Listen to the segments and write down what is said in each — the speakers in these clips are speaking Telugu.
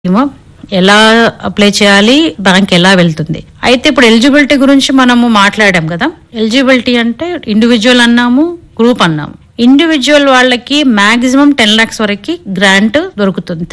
ఏమో ఎలా అప్లై చేయాలి, బ్యాంక్ ఎలా వెళ్తుంది. అయితే ఇప్పుడు ఎలిజిబిలిటీ గురించి మనము మాట్లాడాం కదా. ఎలిజిబిలిటీ అంటే ఇండివిజువల్ అన్నాము, గ్రూప్ అన్నాము. ఇండివిజువల్ వాళ్ళకి మాక్సిమం 10 lakhs వరకు గ్రాంట్ దొరుకుతుంది.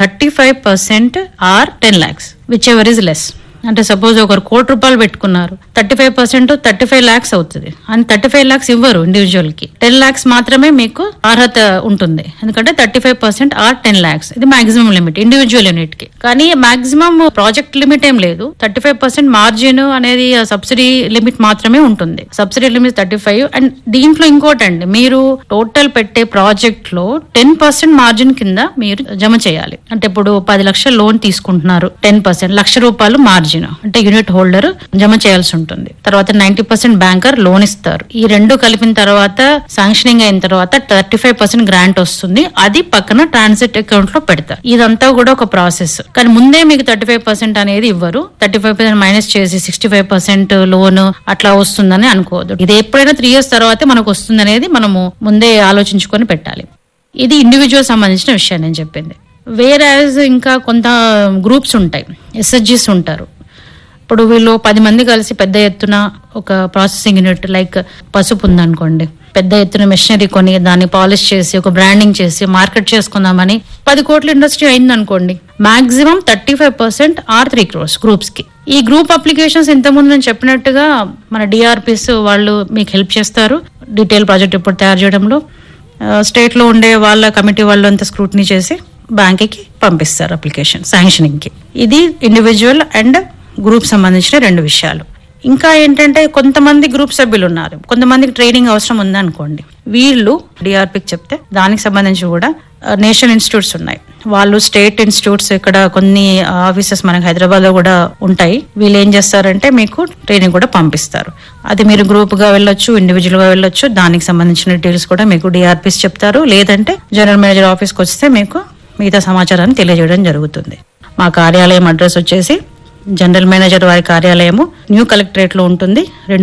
35% are 10 lakhs which ever is less. అంటే సపోజ్ ఒకరు ₹1,00,00,000 పెట్టుకున్నారు, 35% 35 lakhs అవుతుంది. అండ్ 35 lakhs ఇవ్వరు ఇండివిజువల్ కి, 10 lakhs మాత్రమే మీకు అర్హత ఉంటుంది. ఎందుకంటే 35% ఆర్ 10 lakhs ఇది మాక్సిమం లిమిట్ ఇండివిజువల్ యూనిట్ కి. కానీ మాక్సిమం ప్రాజెక్ట్ లిమిట్ ఏం లేదు. 35% మార్జిన్ అనేది సబ్సిడీ లిమిట్ మాత్రమే ఉంటుంది. Subsidy limit 35. అండ్ దీంట్లో ఇంకోటండి, మీరు టోటల్ పెట్టే ప్రాజెక్ట్ లో 10% మార్జిన్ కింద మీరు జమ చేయాలి. అంటే ఇప్పుడు 10 లక్షల లోన్ తీసుకుంటున్నారు, 10% ₹1,00,000 మార్జిన్ అంటే యూనిట్ హోల్డర్ జమ చేయాల్సి ఉంటుంది. తర్వాత 90% బ్యాంకర్ లోన్ ఇస్తారు. ఈ రెండు కలిపిన తర్వాత శాంక్షనింగ్ అయిన తర్వాత 35% గ్రాంట్ వస్తుంది. అది పక్కన ట్రాన్సిట్ అకౌంట్ లో పెడతారు. ఇదంతా కూడా ఒక ప్రాసెస్. కానీ ముందే మీకు 35% అనేది ఇవ్వరు. 35% మైనస్ చేసి 65% లోన్ అట్లా వస్తుందని అనుకోవద్దు. ఇది ఎప్పుడైనా 3 years తర్వాతే మనకు వస్తుంది అనేది మనము ముందే ఆలోచించుకొని పెట్టాలి. ఇది ఇండివిజువల్ సంబంధించిన విషయం నేను చెప్పింది. వేరే ఇంకా కొంత గ్రూప్స్ ఉంటాయి, ఎస్హెచ్జిస్ ఉంటారు. ఇప్పుడు వీళ్ళు 10 మంది కలిసి పెద్ద ఎత్తున ఒక ప్రాసెసింగ్ యూనిట్ లైక్ పసుపు ఉందనుకోండి, పెద్ద ఎత్తున మెషినరీ కొని దాన్ని పాలిష్ చేసి ఒక బ్రాండింగ్ చేసి మార్కెట్ చేసుకుందామని 10 కోట్ల ఇండస్ట్రీ అయింది అనుకోండి, మాక్సిమం 35% ఆర్ 3 crores గ్రూప్స్ కి. ఈ గ్రూప్ అప్లికేషన్స్ ఇంతకుముందు నేను చెప్పినట్టుగా మన డిఆర్పిస్ వాళ్ళు మీకు హెల్ప్ చేస్తారు డీటెయిల్ ప్రాజెక్ట్ ఇప్పుడు తయారు చేయడంలో. స్టేట్ లో ఉండే వాళ్ళ కమిటీ వాళ్ళు అంతా స్క్రూటినీ చేసి బ్యాంక్ కి పంపిస్తారు అప్లికేషన్ శాంక్షనింగ్ కి. ఇది ఇండివిజువల్ అండ్ గ్రూప్ సంబంధించిన 2 విషయాలు. ఇంకా ఏంటంటే కొంతమంది గ్రూప్ సభ్యులు ఉన్నారు, కొంతమందికి ట్రైనింగ్ అవసరం ఉందనుకోండి, వీళ్ళు డిఆర్పికి చెప్తే దానికి సంబంధించి కూడా నేషనల్ ఇన్స్టిట్యూట్స్ ఉన్నాయి. వాళ్ళు స్టేట్ ఇన్స్టిట్యూట్స్ ఇక్కడ కొన్ని ఆఫీసెస్ మనకి హైదరాబాద్ లో కూడా ఉంటాయి. వీళ్ళు ఏం చేస్తారంటే మీకు ట్రైనింగ్ కూడా పంపిస్తారు. అది మీరు గ్రూప్ గా వెళ్ళొచ్చు, ఇండివిజువల్ గా వెళ్ళొచ్చు. దానికి సంబంధించిన డీటెయిల్స్ కూడా మీకు డిఆర్పిస్ చెప్తారు. లేదంటే జనరల్ మేనేజర్ ఆఫీస్కి వస్తే మీకు మిగతా సమాచారాన్ని తెలియజేయడం జరుగుతుంది. మా కార్యాలయం అడ్రస్ వచ్చేసి జనరల్ మేనేజర్ వారి కార్యాలయము న్యూ కలెక్టరేట్ లో ఉంటుంది.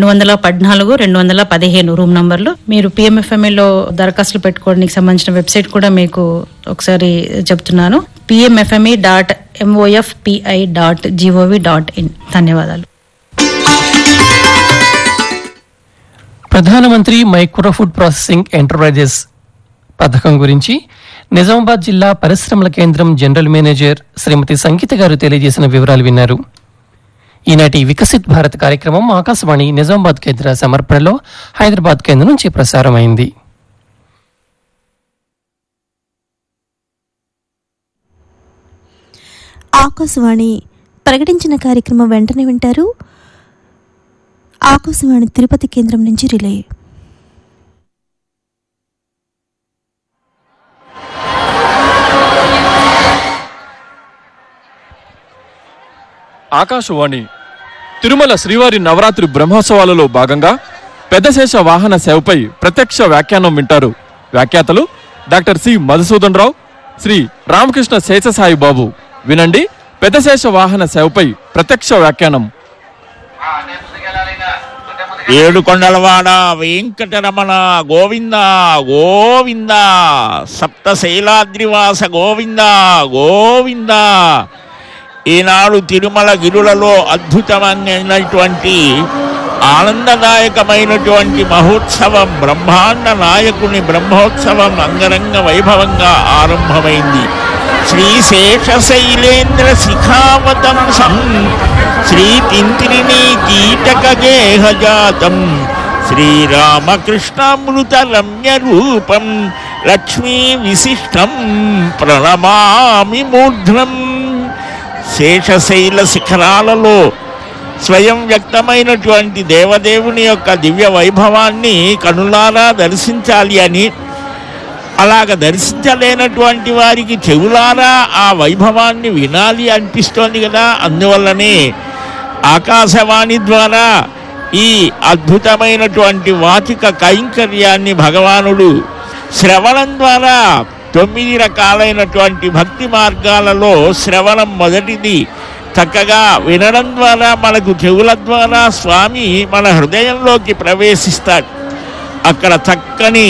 214, 215 రూమ్ నంబర్లు. మీరు PMFME దరఖాస్తులు పెట్టుకోవడానికి సంబంధించిన వెబ్సైట్ కూడా మీకు ఒకసారి చెప్తున్నాను, pmfme.mofpi.gov.in. ధన్యవాదాలు. ప్రధానమంత్రి మైక్రో ఫుడ్ ప్రాసెసింగ్ ఎంటర్ప్రైజెస్ పథకం గురించి నిజామాబాద్ జిల్లా పరిశ్రమల కేంద్రం జనరల్ మేనేజర్ శ్రీమతి సంగీత గారు తెలియజేసిన వివరాలు విన్నారు. ఈనాటి వికసిత్ భారత్ కార్యక్రమం ఆకాశవాణి నిజామాబాద్ కేంద్ర సమర్పణలో హైదరాబాద్ కేంద్రం నుంచి ప్రసారమైంది. ఆకాశవాణి ప్రకటించిన కార్యక్రమం వెంటనే వింటారు. ఆకాశవాణి తిరుపతి కేంద్రం నుంచి రిలే. ఆకాశవాణి తిరుమల శ్రీవారి నవరాత్రి బ్రహ్మోత్సవాలలో భాగంగా పెద్దశేష వాహన సేవపై ప్రత్యక్ష వ్యాఖ్యానం వింటారు. వ్యాఖ్యాతలు డాక్టర్ సి మధుసూదన్ రావు, శ్రీ రామకృష్ణ శేషసాయి బాబు. వినండి పెద్దశేష వాహన సేవపై ప్రత్యక్ష వ్యాఖ్యానం. ఏడుకొండలవాడ వెంకటరమణ గోవింద గోవింద, సప్తశైలాద్రివాస గోవింద గోవింద. ఈనాడు తిరుమల గిరులలో అద్భుతమైనటువంటి ఆనందదాయకమైనటువంటి మహోత్సవం, బ్రహ్మాండ నాయకుని బ్రహ్మోత్సవం అంగరంగ వైభవంగా ఆరంభమైంది. శ్రీశేషశైలేంద్ర శిఖావతంసం శ్రీ తింత్రిణీ కీటక గేహజాతం శ్రీరామకృష్ణామృత రమ్య రూపం లక్ష్మీ విశిష్టం ప్రణమామి మూర్ధ్నం. శేషశైల శిఖరాలలో స్వయం వ్యక్తమైనటువంటి దేవదేవుని యొక్క దివ్య వైభవాన్ని కనులారా దర్శించాలి అని, అలాగ దర్శించలేనటువంటి వారికి చెవులారా ఆ వైభవాన్ని వినాలి అనిపిస్తోంది కదా. అందువల్లనే ఆకాశవాణి ద్వారా ఈ అద్భుతమైనటువంటి వాచిక కైంకర్యాన్ని భగవానుడు శ్రవణం ద్వారా 9 రకాలైనటువంటి భక్తి మార్గాలలో శ్రవణం మొదటిది. చక్కగా వినడం ద్వారా మనకు చెవుల ద్వారా స్వామి మన హృదయంలోకి ప్రవేశిస్తాడు. అక్కడ చక్కని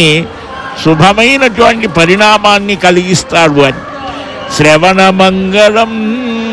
శుభమైనటువంటి పరిణామాన్ని కలిగిస్తాడు అని. శ్రవణ మంగళం